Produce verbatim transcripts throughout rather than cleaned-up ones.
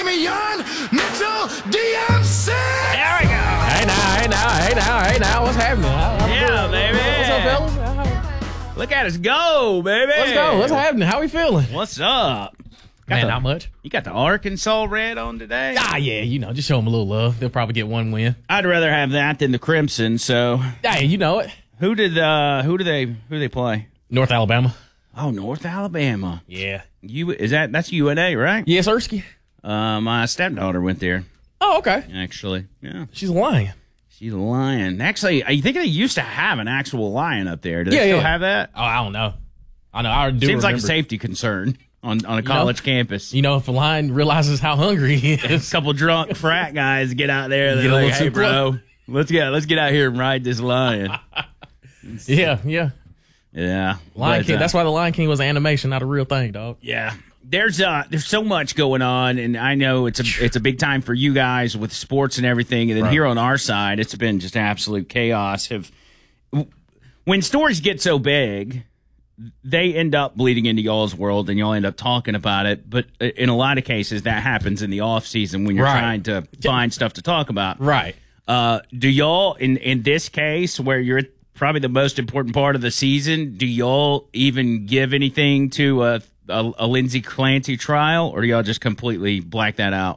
Damian Mitchell D M C. There we go. Hey now, hey now, hey now, hey now. What's happening? How, how Yeah, doing? baby. What's up, fellas? Look at us go, baby. Let's go. What's happening? How we feeling? What's up? Got Man, the, not much. You got the Arkansas red on today? Ah, yeah, you know, just show them a little love. They'll probably get one win. I'd rather have that than the Crimson. So, Hey, you know it. who did uh who do they who do they play? North Alabama. Oh, North Alabama. Yeah. You is that that's U N A, right? Yes, Ersky. Uh, my stepdaughter went there Oh, okay. actually. Yeah, She's a lion. she's a lion. Actually, I think they used to have an actual lion up there. Do they Yeah, still yeah. have that? Oh, I don't know. I know. I do Seems like a remember. safety concern on on a know? college campus. You know, if a lion realizes how hungry he A is. couple drunk frat guys get out there. They're Get a like, little "Hey, too bro, let's get let's get out here and ride this lion." yeah, yeah. Yeah, Lion But, King. uh, That's why the Lion King was animation, not a real thing, dog. yeah. There's uh there's so much going on, and I know it's a it's a big time for you guys with sports and everything, and then Right. here on our side, it's been just absolute chaos. Have when stories get so big, they end up bleeding into y'all's world, and y'all end up talking about it. But in a lot of cases, that happens in the off season when you're Right. trying to find stuff to talk about. Right. Uh, do y'all in in this case where you're at probably the most important part of the season? Do y'all even give anything to a a, a Lindsey Clancy trial, or do y'all just completely black that out?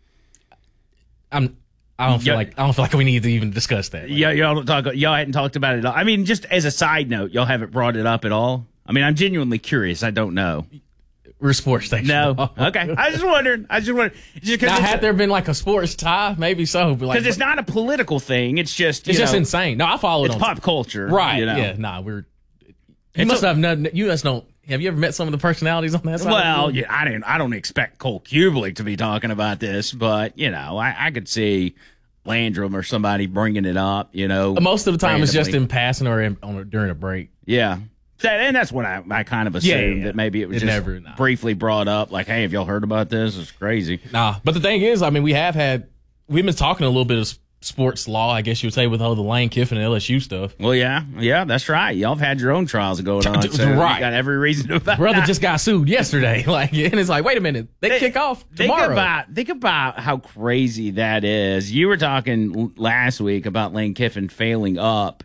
I'm. I don't feel Yeah. like I don't feel like we need to even discuss that. Like, Yeah, y'all don't talk. Y'all hadn't talked about it at all. I mean, just as a side note, y'all haven't brought it up at all. I mean, I'm genuinely curious. I don't know. we're a sports station. No. Okay. I just wondered. I just wondered. Just Now, because had there been like a sports tie, maybe so. But like, it's not a political thing. It's just you it's just know, insane. No, I follow it It's on pop culture, Right. You know? Yeah. Nah, we're. You It's must a- have nothing. You guys don't. Have you ever met some of the personalities on that side? Well, of the yeah, I didn't. I don't expect Cole Kubelik to be talking about this, but you know, I, I could see Landrum or somebody bringing it up. You know, Most of the time, it's just randomly. in passing or in, on a, during a break. Yeah, That- and that's what I, I kind of assumed Yeah, yeah, yeah. that maybe it was It just never- nah. briefly brought up. Like, hey, have y'all heard about this? It's crazy. Nah, but the thing is, I mean, we have had we've been talking a little bit of s- sports law, I guess you would say, with all the Lane Kiffin and L S U stuff. Well, yeah, yeah, that's right. Y'all have had your own trials going on, Right. so you got every reason to. Brother just got sued yesterday, like, and it's like, wait a minute, they, kick off tomorrow. Think about think about how crazy that is. You were talking l- last week about Lane Kiffin failing up,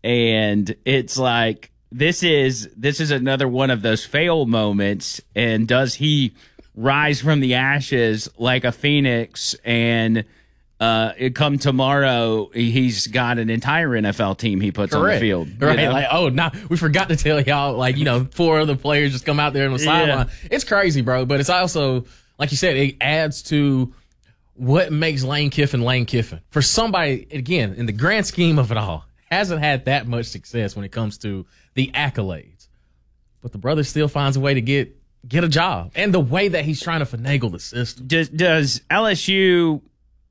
and it's like this is this is another one of those fail moments. And does he rise from the ashes like a phoenix? And uh, it come tomorrow, he's got an entire N F L team he puts on the Correct. field. you Right. know? Like, oh, no, we forgot to tell y'all, like, you know, four other players just come out there on the sideline. It's crazy, bro. But it's also, like you said, it adds to what makes Lane Kiffin Lane Kiffin. For somebody, again, in the grand scheme of it all, hasn't had that much success when it comes to the accolades. But the brother still finds a way to get get a job. And the way that he's trying to finagle the system. Does does L S U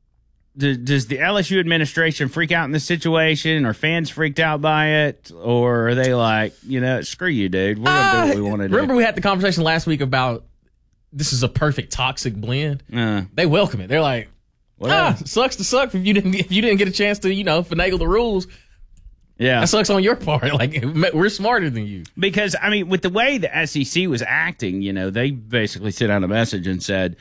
does, does the L S U administration freak out in this situation? Are fans freaked out by it, or are they like, you know, screw you, dude, we're gonna do what we want to do? Remember we had the conversation last week about this is a perfect toxic blend. Uh, They welcome it. They're like, whatever. ah, sucks to suck if you didn't if you didn't get a chance to, you know, finagle the rules. Yeah, That sucks on your part. Like, we're smarter than you. because I mean, with the way the S E C was acting, you know, they basically sent out a message and said,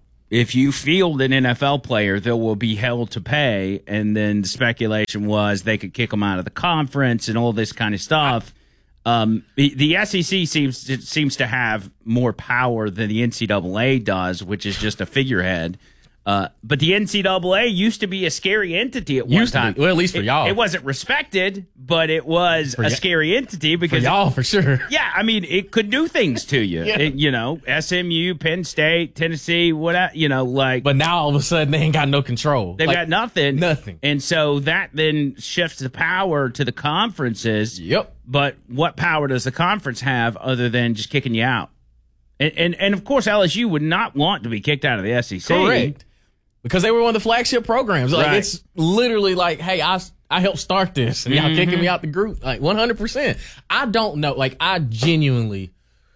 if you field an N F L player, they will be held to pay. And then the speculation was they could kick them out of the conference and all this kind of stuff. Um, the, the S E C seems it seems to have more power than the N C double A does, which is just a figurehead. Uh, but the N C double A used to be a scary entity at one Used to time. be. Well, at least for It- y'all. It wasn't respected, but it was a y- scary entity For because y'all, for sure. yeah, I mean, it could do things to you. Yeah. It- you know, S M U, Penn State, Tennessee, what you know, like But now all of a sudden they ain't got no control. they've Like, got nothing, nothing. and so that then shifts the power to the conferences. Yep. But what power does the conference have other than just kicking you out? And and, and of course, L S U would not want to be kicked out of the S E C. Correct. Because they were one of the flagship programs. Like, Right. it's literally like, hey, I, I helped start this, and y'all Mm-hmm. kicking me out the group. Like, one hundred percent. I don't know. Like, I genuinely,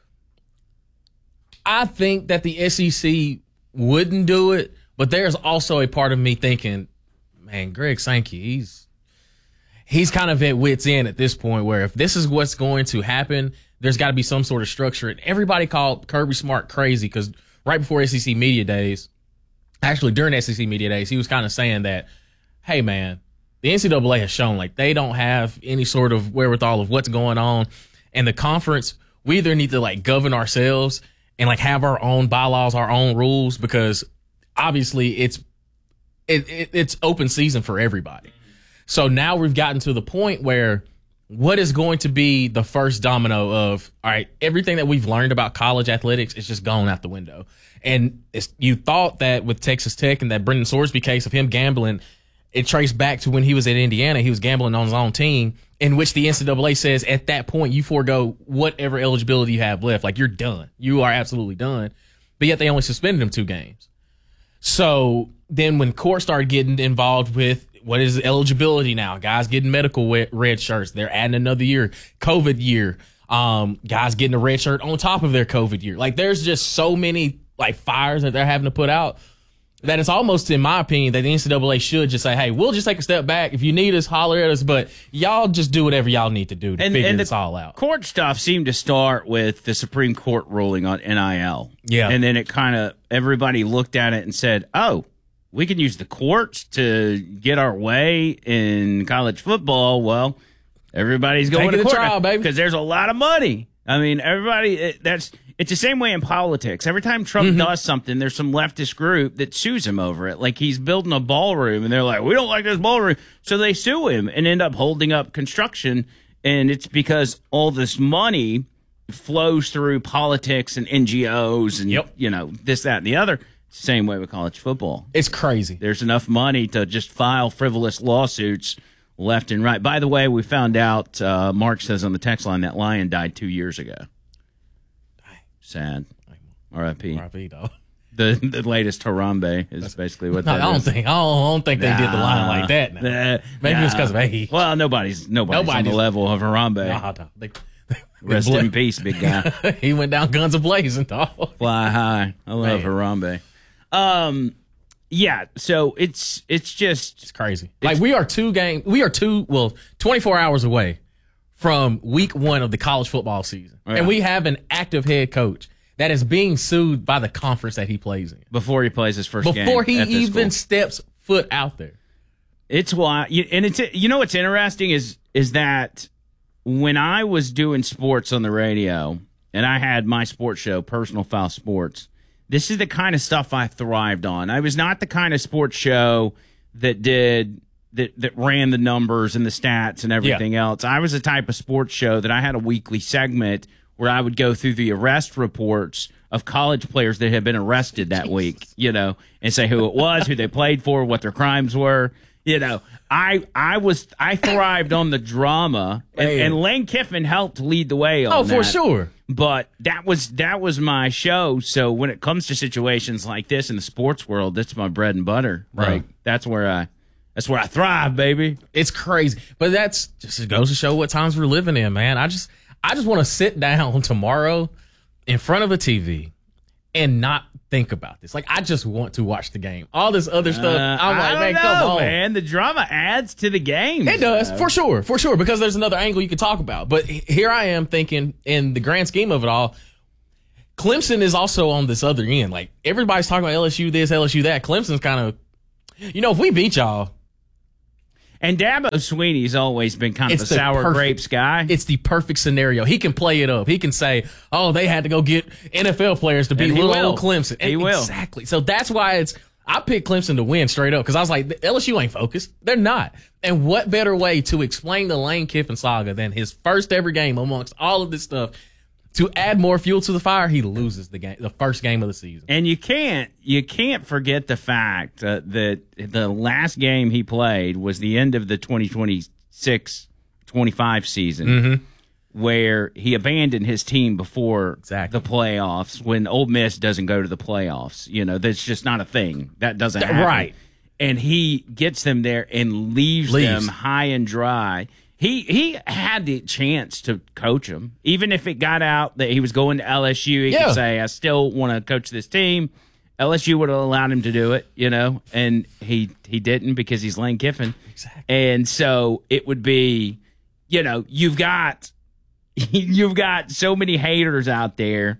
I think that the S E C wouldn't do it, but there's also a part of me thinking, man, Greg Sankey, he's, he's kind of at wit's end at this point where if this is what's going to happen, there's got to be some sort of structure. And everybody called Kirby Smart crazy because right before S E C Media Days, actually during S E C Media Days, he was kind of saying that, hey, man, the N C double A has shown like they don't have any sort of wherewithal of what's going on. And the conference, we either need to like govern ourselves and like have our own bylaws, our own rules, because obviously it's it, it, it's open season for everybody. So now we've gotten to the point where what is going to be the first domino of, all right, everything that we've learned about college athletics is just gone out the window. And it's, you thought that with Texas Tech and that Brendan Sorsby case of him gambling, it traced back to when he was at Indiana. He was gambling on his own team, in which the N C double A says at that point you forego whatever eligibility you have left. Like, you're done. You are absolutely done. But yet they only suspended him two games. So then when court started getting involved with what is eligibility now, guys getting medical red shirts, they're adding another year, COVID year, um, guys getting a red shirt on top of their COVID year. Like, there's just so many like fires that they're having to put out that it's almost, in my opinion, that the N C double A should just say, hey, we'll just take a step back. If you need us, holler at us, but y'all just do whatever y'all need to do to and, figure and this the all out. Court stuff seemed to start with the Supreme Court ruling on N I L. Yeah. And then it kind of, everybody looked at it and said, oh, we can use the courts to get our way in college football. Well, everybody's going Take it to to court trial, baby. because there's a lot of money. I mean, everybody, it, that's, it's the same way in politics. Every time Trump Mm-hmm. does something, there's some leftist group that sues him over it. Like, he's building a ballroom and they're like, we don't like this ballroom. So they sue him and end up holding up construction. And it's because all this money flows through politics and N G Os and, Yep. you know, this, that, and the other. Same way with college football. It's crazy. There's enough money to just file frivolous lawsuits left and right. By the way, we found out, uh, Mark says on the text line, that lion died two years ago. Sad. R I P. R I P, dog. The the latest Harambe is basically what No, that I don't is. think I don't, I don't think they did the line like that. Now. Nah, Maybe nah. it's because of age. Well, nobody's nobody's, on Nobody's- the level of Harambe. Nah, dog. They- Rest Bla- in peace, big guy. he went down guns a blazing, dog. Fly high. I love Man. Harambe. Um, yeah. So it's it's just It's crazy. Like, we are two game, we are two, well, twenty-four hours away from week one of the college football season. Yeah. And we have an active head coach that is being sued by the conference that he plays in. before he plays his first game. Before he at this even school. steps foot out there. It's why, you- and it's you know what's interesting is is that when I was doing sports on the radio and I had my sports show, Personal Foul Sports, this is the kind of stuff I thrived on. I was not the kind of sports show that did that that ran the numbers and the stats and everything else. I was the type of sports show that I had a weekly segment where I would go through the arrest reports of college players that had been arrested that week, you know, and say who it was, who they played for, what their crimes were. You know, I I was I thrived on the drama, and, Man. and Lane Kiffin helped lead the way on Oh, for that. sure. But that was that was my show. So when it comes to situations like this in the sports world, that's my bread and butter. Right. Like, that's where I that's where I thrive, baby. It's crazy. But that's just, it goes to show what times we're living in, man. I just I just want to sit down tomorrow in front of a T V and not think about this. Like, I just want to watch the game. All this other stuff, Uh, I'm I like, don't man, know, come on. man. The drama adds to the game. It does, for sure, for sure, because there's another angle you could talk about. But h- here I am thinking, in the grand scheme of it all, Clemson is also on this other end. Like, everybody's talking about L S U this, L S U that. Clemson's kind of, you know, if we beat y'all, And Dabo Sweeney's always been kind of It's a the sour perfect- grapes guy. it's the perfect scenario. He can play it up. He can say, "Oh, they had to go get N F L players to beat And he little will. old Clemson." He And will. Exactly. So that's why it's. I picked Clemson to win straight up because I was like, L S U ain't focused. They're not. And what better way to explain the Lane Kiffin saga than his first ever game amongst all of this stuff? To add more fuel to the fire, he loses the game, the first game of the season. And you can't you can't forget the fact uh, that the last game he played was the end of the twenty twenty-six twenty-five season, Mm-hmm. where he abandoned his team before Exactly. the playoffs. When Ole Miss doesn't go to the playoffs, you know that's just not a thing. That doesn't Th- happen. right. And he gets them there and leaves, Leaves. them high and dry. He he had the chance to coach them, even if it got out that he was going to L S U. He Yeah. could say, "I still want to coach this team." L S U would have allowed him to do it, you know, and he he didn't because he's Lane Kiffin. Exactly. And so it would be, you know, you've got you've got so many haters out there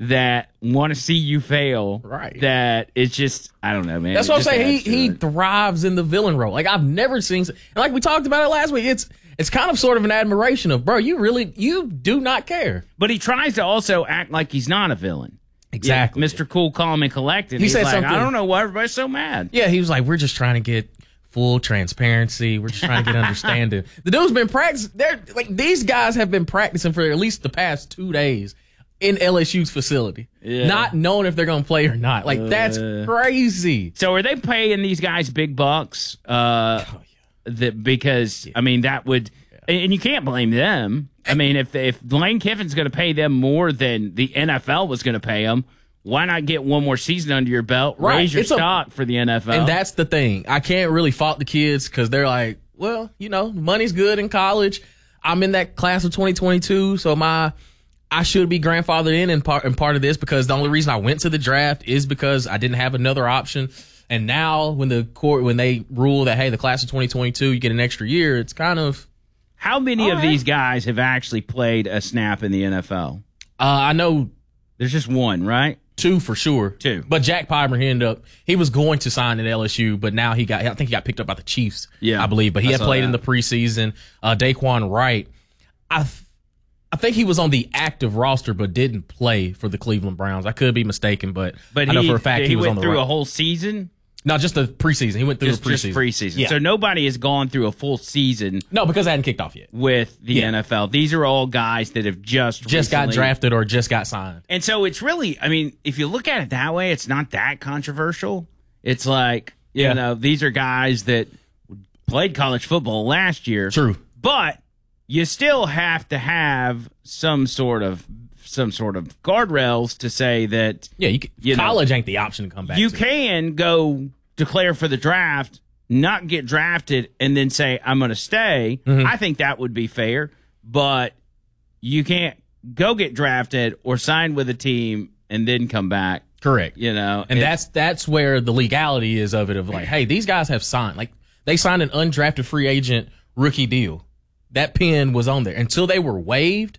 that want to see you fail. Right. That it's just, I don't know, man. That's It what I'm just saying. He adds to he it. thrives in the villain role. Like I've never seen, and like we talked about it last week. It's it's kind of sort of an admiration of, bro. You really you do not care. But he tries to also act like he's not a villain. Exactly. Yeah, Mister Cool, Calm, and Collected. He He's said like, something- I don't know why everybody's so mad. Yeah, he was like, we're just trying to get full transparency. We're just trying to get understanding. The dude's been practicing. They're like these guys have been practicing for at least the past two days in L S U's facility, Yeah. not knowing if they're gonna play or not. Like that's Uh. crazy. So are they paying these guys big bucks? Uh, that because I mean that would, and you can't blame them. I mean, if if Lane Kiffin's going to pay them more than the N F L was going to pay them, why not get one more season under your belt? Right. Raise your It's a- stock for the N F L. And that's the thing. I can't really fault the kids because they're like, well, you know, money's good in college. I'm in that class of twenty twenty-two, so my I should be grandfathered in and part and part of this because the only reason I went to the draft is because I didn't have another option. And now when the court when they rule that hey, the class of twenty twenty-two, you get an extra year, it's kind of How many All of right. these guys have actually played a snap in the N F L? uh, I know There's just one, right? two for sure. Two. But Jack Pimer, he ended up, he was going to sign at L S U, but now he got, I think he got picked up by the Chiefs, Yeah, I believe. But he I had saw played in the that. preseason. Uh, Daquan Wright, I, th- I think he was on the active roster, but didn't play for the Cleveland Browns. I could be mistaken, but, But I know he, for a fact he, he, was went on the through right. a whole season. No, just the preseason. He went through Just, the just preseason. preseason. Yeah. So nobody has gone through a full season no, because it hadn't kicked off yet. with the Yeah. N F L. These are all guys that have just Just got recently- drafted or just got signed. And so it's really, I mean, if you look at it that way, it's not that controversial. It's like, you Yeah. know, these are guys that played college football last year. True. But you still have to have some sort of some sort of guardrails to say that Yeah, you, can, You know, college ain't the option to come back you to. can go declare for the draft, not get drafted, and then say, I'm going to stay. Mm-hmm. I think that would be fair. But you can't go get drafted or sign with a team and then come back. Correct. You know, And It- that's that's where the legality is of it. Of like, hey, these guys have signed. Like they signed an undrafted free agent rookie deal. That pen was on there until they were waived.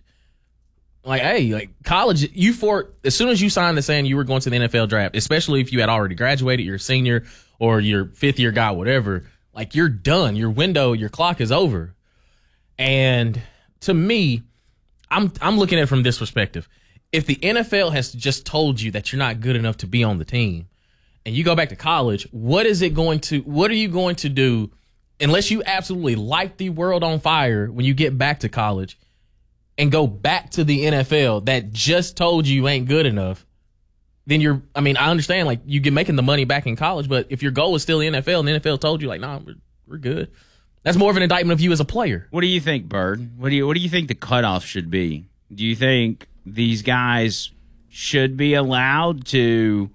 Like, hey, like college, you for as soon as you signed the saying you were going to the N F L draft, especially if you had already graduated, you're a senior or your fifth year guy, whatever. Like you're done. Your window, your clock is over. And to me, I'm I'm looking at it from this perspective. If the N F L has just told you that you're not good enough to be on the team, and you go back to college, what is it going to? What are you going to do? Unless you absolutely light the world on fire when you get back to college, and go back to the N F L that just told you you ain't good enough, then you're. I mean, I understand like you get making the money back in college, but if your goal is still the N F L, and the N F L told you like, nah, we're, we're good. That's more of an indictment of you as a player. What do you think, Bird? What do you What do you think the cutoff should be? Do you think these guys should be allowed to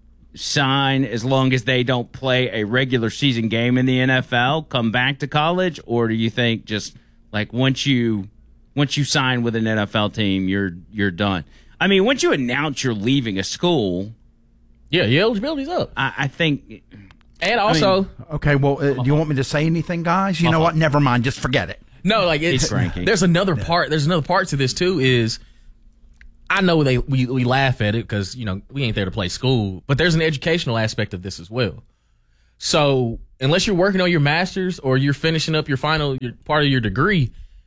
sign as long as they don't play a regular season game in the N F L, come back to college, or do you think just like once you once you sign with an N F L team, you're you're done? I mean, once you announce you're leaving a school, Yeah, your eligibility's up. I, I think And also, Okay, well, uh, do you want me to say anything, guys? You know what? Never mind. Just forget it. no, like it's He's cranky. there's another part. There's another part to this too. Is I know they we, we laugh at it because you know we ain't there to play school, but there's an educational aspect of this as well. So unless you're working on your master's or you're finishing up your final your part of your degree,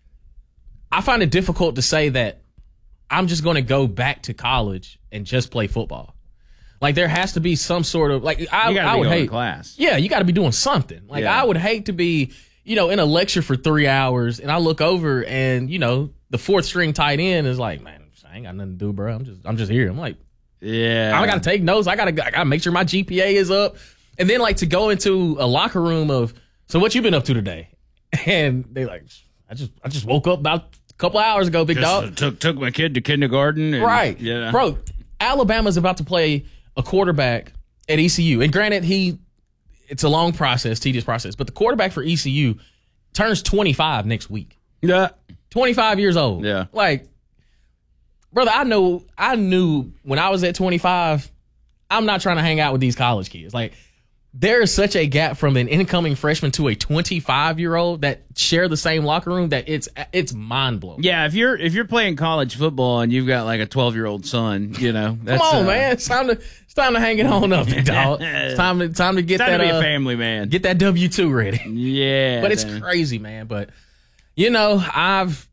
I find it difficult to say that I'm just going to go back to college and just play football. Like there has to be some sort of like I, you got I to be would going hate to class. yeah, you got to be doing something. Like Yeah. I would hate to be, you know, in a lecture for three hours and I look over and you know the fourth string tight end is like, man, I ain't got nothing to do, bro. I'm just, I'm just here. I'm like, Yeah, I got to take notes. I got to, I got to make sure my G P A is up. And then like to go into a locker room of, so what you been up to today? And they like, I just, I just woke up about a couple hours ago, big dog. Just took took my kid to kindergarten. And, Right. Yeah. Bro, Alabama's about to play a quarterback at E C U. And granted, he it's a long process, tedious process, but the quarterback for E C U turns twenty-five next week. Yeah. twenty-five years old. Yeah. Like, brother, I know I knew when I was at twenty-five, I'm not trying to hang out with these college kids. Like, there is such a gap from an incoming freshman to a twenty-five-year-old that share the same locker room that it's it's mind-blowing. Yeah, if you're if you're playing college football and you've got like a twelve-year-old son, you know, that's, Come on, uh, man. It's time to it's time to hang it on up, dog. It's time to time to get Time that to be uh, a family man. get that W two ready. Yeah, But it's man. crazy, man. But you know, I've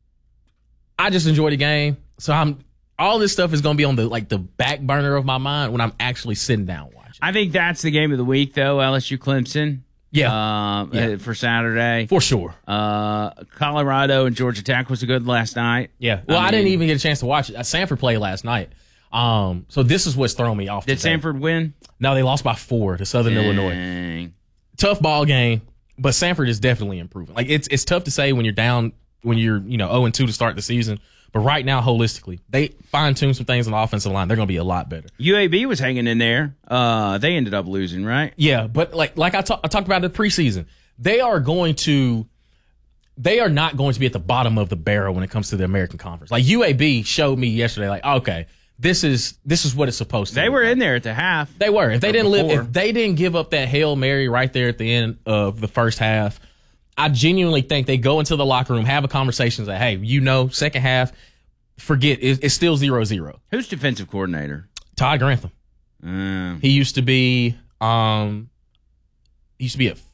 I just enjoy the game. So I'm all this stuff is gonna be on the like the back burner of my mind when I'm actually sitting down watching. I think that's the game of the week, though. L S U Clemson. Yeah. Uh, Yeah. uh, for Saturday. For sure. Uh, Colorado and Georgia Tech was a good last night. Yeah. Well, I, I didn't mean- even get a chance to watch it. Uh, Sanford played last night. Um, so this is what's throwing me off. Did today. Sanford win? No, they lost by four to Southern Illinois. Dang. Tough ball game, but Sanford is definitely improving. Like it's it's tough to say when you're down when you're you know zero and two to start the season. But right now, holistically, they fine tune some things on the offensive line. They're going to be a lot better. U A B was hanging in there. Uh, they ended up losing, right? Yeah, but like like I, ta- I talked about in the preseason, they are going to they are not going to be at the bottom of the barrel when it comes to the American Conference. Like U A B showed me yesterday, like okay, this is this is what it's supposed to. They look were like. in there at the half. They were. If they Or didn't live, before. if they didn't give up that Hail Mary right there at the end of the first half, I genuinely think they go into the locker room, have a conversation, say, hey, you know, second half, forget it, it's still zero zero. Who's defensive coordinator? Todd Grantham. Uh, He used to be um he used to be at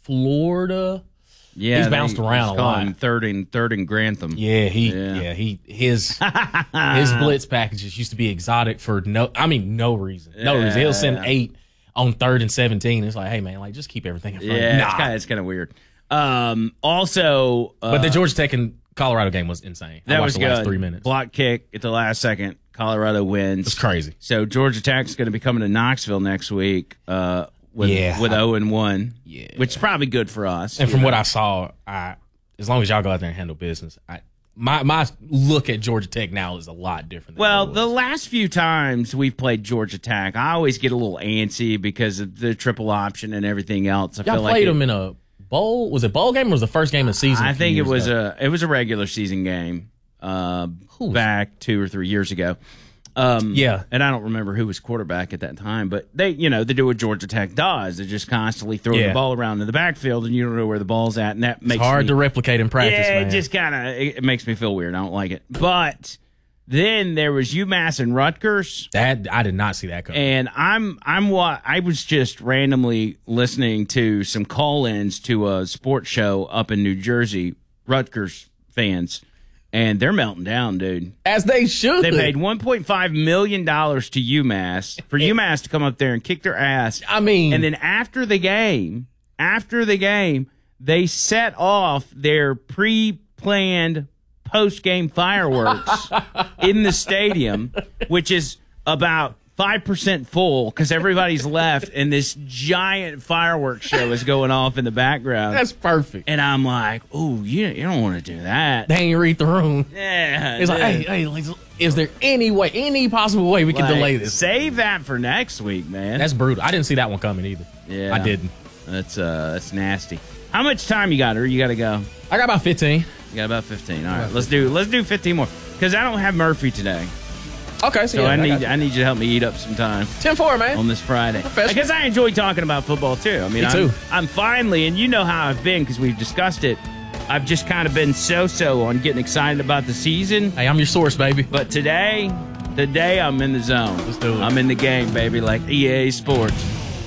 Florida. yeah, He's they- bounced around let's a call lot. him Third and third and Grantham. Yeah, he Yeah. yeah, he his his blitz packages used to be exotic for no I mean no reason. No reason. He'll send Yeah. eight on third and seventeen. It's like, hey man, like just keep everything in front of Yeah, you. it's Nah. kind of it's kind of weird. Um, also, uh, But the Georgia Tech and Colorado game was insane. I that watched was the good. last three minutes. Block kick at the last second. Colorado wins. It's crazy. So Georgia Tech's going to be coming to Knoxville next week. Uh, with Yeah. with zero and one. Yeah. which is probably good for us. And you from know. what I saw, I as long as y'all go out there and handle business, I my my look at Georgia Tech now is a lot different. Than Well, what it the was. last few times we've played Georgia Tech, I always get a little antsy because of the triple option and everything else. I y'all feel like played it- them in a bowl. Was it bowl game or was it the first game of the season? I a few think it years was ago? a it was a regular season game uh, Who was back two or three years ago. Um, Yeah. and I don't remember who was quarterback at that time, but they, you know, they do what Georgia Tech does. They just constantly throw Yeah. the ball around in the backfield, and you don't know where the ball's at, and that makes It's hard me, to replicate in practice, yeah, man. it just kind of it, it makes me feel weird. I don't like it. But then there was UMass and Rutgers. that I did not see that coming. And I'm I'm what I was just randomly listening to some call-ins to a sports show up in New Jersey, Rutgers fans, and they're melting down, dude. As they should. They paid one point five million dollars to UMass for UMass to come up there and kick their ass. I mean, And then after the game, after the game, they set off their pre-planned post-game fireworks in the stadium, which is about five percent full because everybody's left, and this giant fireworks show is going off in the background. that's perfect. And I'm like, oh, you, you don't want to do that. They ain't read the room. Yeah. It's like, dude. hey, hey, like, is there any way, any possible way we can Like, delay this? Save that for next week, man. That's brutal. I didn't see that one coming either. Yeah. I didn't. That's uh that's nasty. How much time you got, or you got to go? I got about fifteen. You got about fifteen. All right, let's do let's do fifteen more because I don't have Murphy today, Okay, so, so yeah, I need got I need you to help me eat up some time ten four, man. on this Friday Professional. because I enjoy talking about football too. I mean, Me I'm, too. I'm finally, and you know how I've been because we've discussed it. I've just kind of been so-so on getting excited about the season, Hey, I'm your source, baby. but today, today I'm in the zone. Let's do it. I'm in the game, baby, like E A Sports.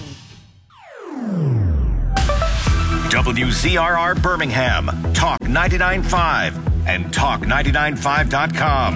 W Z R R Birmingham, Talk ninety-nine point five, and talk ninety-nine five dot com.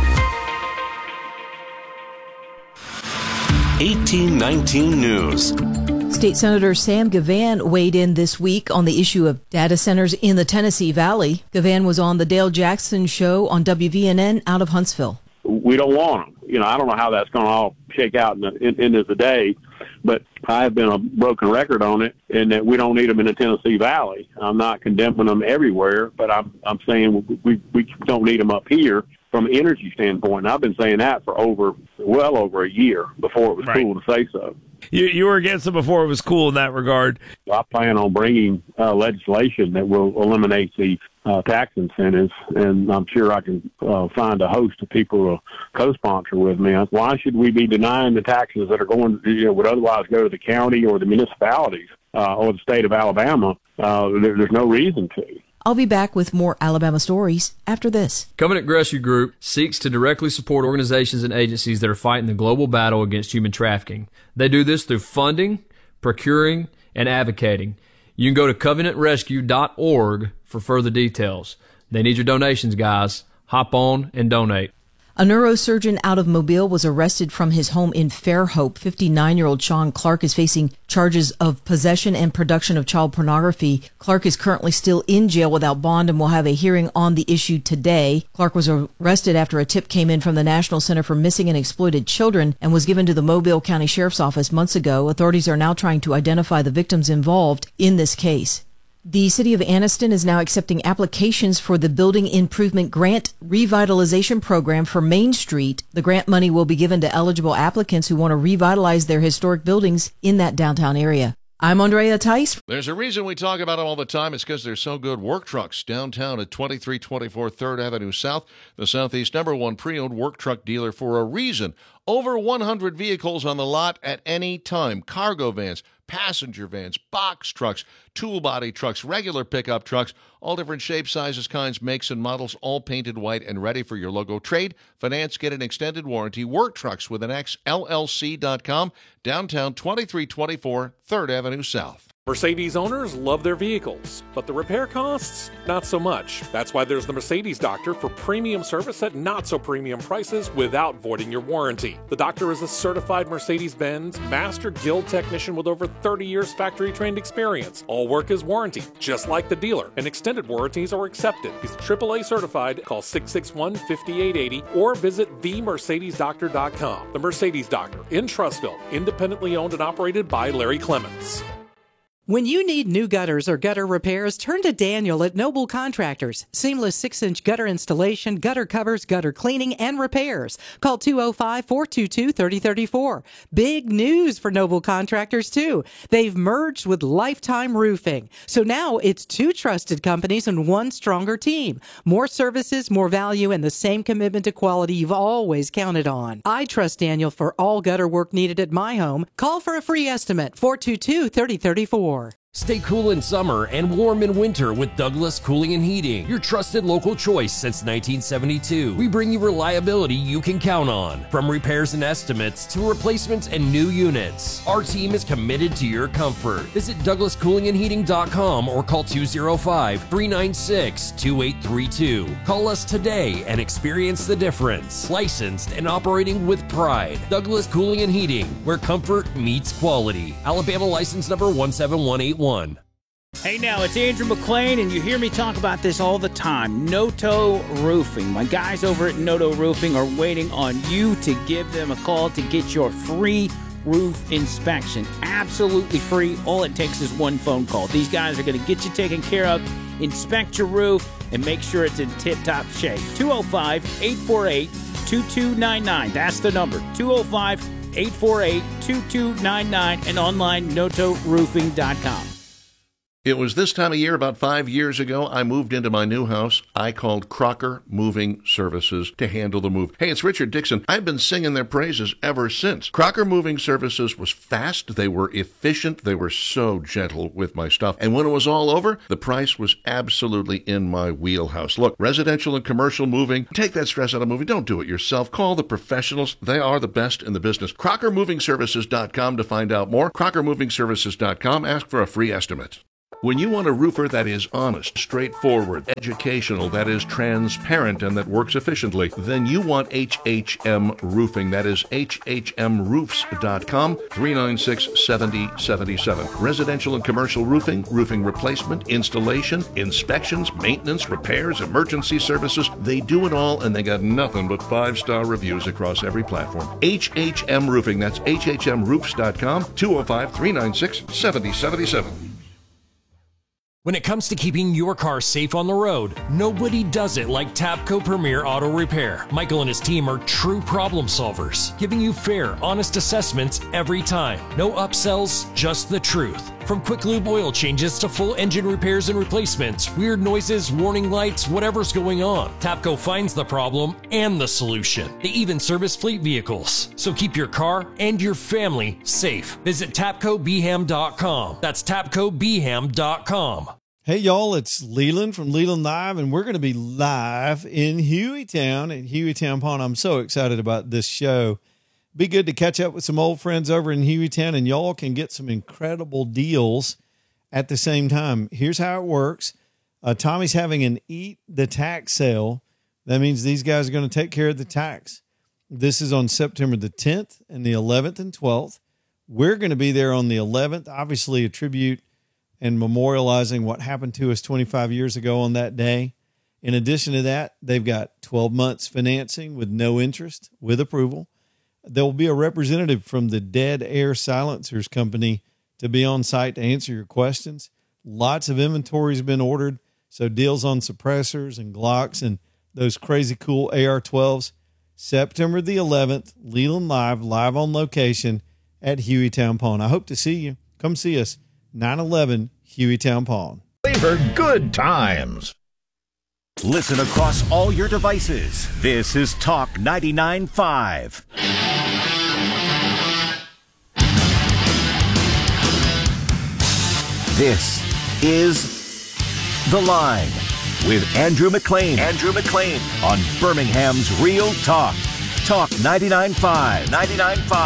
eighteen nineteen News. State Senator Sam Gavan weighed in this week on the issue of data centers in the Tennessee Valley. Gavan was on the Dale Jackson Show on W V N N out of Huntsville. We don't want them. You know, I don't know how that's going to all shake out in the in, end of the day, but I've been a broken record on it, in that we don't need them in the Tennessee Valley. I'm not condemning them everywhere, but I'm I'm saying we we don't need them up here from an energy standpoint. And I've been saying that for over well over a year before it was Right. cool to say so. you, you were against it before it was cool in that regard. I plan on bringing uh, legislation that will eliminate the uh, tax incentives, and I'm sure I can uh, find a host of people to co-sponsor with me. Why should we be denying the taxes that are going, you know, would otherwise go to the county or the municipalities uh, or the state of Alabama? Uh, there, there's no reason to. I'll be back with more Alabama stories after this. Covenant Rescue Group seeks to directly support organizations and agencies that are fighting the global battle against human trafficking. They do this through funding, procuring, and advocating. You can go to covenant rescue dot org for further details. They need your donations, guys. Hop on and donate. A neurosurgeon out of Mobile was arrested from his home in Fairhope. fifty-nine-year-old Sean Clark is facing charges of possession and production of child pornography. Clark is currently still in jail without bond and will have a hearing on the issue today. Clark was arrested after a tip came in from the National Center for Missing and Exploited Children and was given to the Mobile County Sheriff's Office months ago. Authorities are now trying to identify the victims involved in this case. The city of Anniston is now accepting applications for the Building Improvement Grant Revitalization Program for Main Street. The grant money will be given to eligible applicants who want to revitalize their historic buildings in that downtown area. I'm Andrea Tice. There's a reason we talk about them all the time. It's because they're so good. Work Trucks downtown at twenty-three twenty-four third Avenue South, the Southeast number one pre-owned work truck dealer for a reason. Over one hundred vehicles on the lot at any time. Cargo vans, passenger vans, box trucks, tool body trucks, regular pickup trucks, all different shapes, sizes, kinds, makes, and models, all painted white and ready for your logo. Trade, finance, get an extended warranty. Work Trucks with an X, L L C dot com, downtown twenty-three twenty-four third Avenue South. Mercedes owners love their vehicles, but the repair costs, not so much. That's why there's the Mercedes Doctor for premium service at not-so-premium prices without voiding your warranty. The Doctor is a certified Mercedes-Benz Master Guild technician with over thirty years factory-trained experience. All work is warranted, just like the dealer, and extended warranties are accepted. He's triple A certified. Call six six one, five eight eight zero or visit the mercedes doctor dot com. The Mercedes Doctor in Trussville, independently owned and operated by Larry Clements. When you need new gutters or gutter repairs, turn to Daniel at Noble Contractors. Seamless six-inch gutter installation, gutter covers, gutter cleaning, and repairs. Call two oh five, four two two, three oh three four. Big news for Noble Contractors, too. They've merged with Lifetime Roofing. So now it's two trusted companies and one stronger team. More services, more value, and the same commitment to quality you've always counted on. I trust Daniel for all gutter work needed at my home. Call for a free estimate, four two two, three oh three four. Stay cool in summer and warm in winter with Douglas Cooling and Heating, your trusted local choice since nineteen seventy-two. We bring you reliability you can count on, from repairs and estimates to replacements and new units. Our team is committed to your comfort. Visit douglas cooling and heating dot com or call two oh five, three nine six, two eight three two. Call us today and experience the difference. Licensed and operating with pride. Douglas Cooling and Heating, where comfort meets quality. Alabama license number one seven one eight one. Hey now, it's Andrew McClain, and you hear me talk about this all the time. Noto Roofing. My guys over at Noto Roofing are waiting on you to give them a call to get your free roof inspection. Absolutely free. All it takes is one phone call. These guys are going to get you taken care of, inspect your roof, and make sure it's in tip-top shape. two oh five, eight four eight, two two nine nine. That's the number. two oh five, eight four eight, two two nine nine and online noto roofing dot com. It was this time of year, about five years ago, I moved into my new house. I called Crocker Moving Services to handle the move. Hey, it's Richard Dixon. I've been singing their praises ever since. Crocker Moving Services was fast. They were efficient. They were so gentle with my stuff. And when it was all over, the price was absolutely in my wheelhouse. Look, residential and commercial moving, take that stress out of moving. Don't do it yourself. Call the professionals. They are the best in the business. crocker moving services dot com to find out more. crocker moving services dot com. Ask for a free estimate. When you want a roofer that is honest, straightforward, educational, that is transparent, and that works efficiently, then you want H H M Roofing. That is H H M roofs dot com, three nine six, seven oh seven seven. Residential and commercial roofing, roofing replacement, installation, inspections, maintenance, repairs, emergency services. They do it all, and they got nothing but five-star reviews across every platform. H H M Roofing. That's H H M roofs dot com, two oh five, three nine six, seven oh seven seven. When it comes to keeping your car safe on the road, nobody does it like Tapco Premier Auto Repair. Michael and his team are true problem solvers, giving you fair, honest assessments every time. No upsells, just the truth. From quick lube oil changes to full engine repairs and replacements, weird noises, warning lights, whatever's going on, Tapco finds the problem and the solution. They even service fleet vehicles. So keep your car and your family safe. Visit tapco b ham dot com. That's tapco b ham dot com. Hey, y'all, it's Leland from Leland Live, and we're going to be live in Hueytown at Hueytown Pawn. I'm so excited about this show. Be good to catch up with some old friends over in Hueytown, and y'all can get some incredible deals at the same time. Here's how it works. Uh, Tommy's having an Eat the Tax sale. That means these guys are going to take care of the tax. This is on September the tenth and the eleventh and twelfth. We're going to be there on the eleventh, obviously a tribute and memorializing what happened to us twenty-five years ago on that day. In addition to that, they've got twelve months financing with no interest, with approval. There will be a representative from the Dead Air Silencers Company to be on site to answer your questions. Lots of inventory has been ordered, so deals on suppressors and Glocks and those crazy cool A R twelves. September the eleventh, Leland Live, live on location at Hueytown Pawn. I hope to see you. Come see us. nine eleven Hueytown Pawn. For good times. Listen across all your devices. This is Talk ninety-nine point five. This is The Line with Andrew McLean. Andrew McLean on Birmingham's Real Talk. Talk ninety-nine point five. ninety-nine point five.